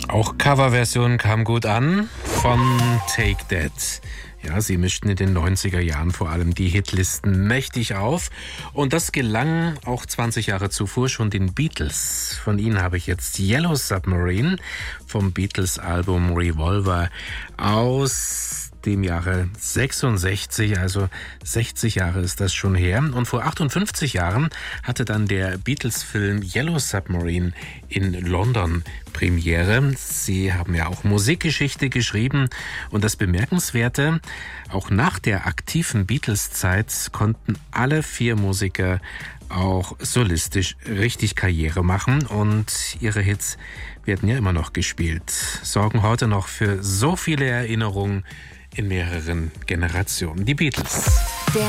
Auch Coverversion kam gut an von Take That. Ja, sie mischten in den 90er Jahren vor allem die Hitlisten mächtig auf. Und das gelang auch 20 Jahre zuvor schon den Beatles. Von ihnen habe ich jetzt Yellow Submarine vom Beatles-Album Revolver aus dem Jahre 66, also 60 Jahre ist das schon her. Und vor 58 Jahren hatte dann der Beatles-Film Yellow Submarine in London Premiere. Sie haben ja auch Musikgeschichte geschrieben. Und das Bemerkenswerte, auch nach der aktiven Beatles-Zeit konnten alle 4 Musiker auch solistisch richtig Karriere machen. Und ihre Hits werden ja immer noch gespielt, sorgen heute noch für so viele Erinnerungen in mehreren Generationen. Die Beatles.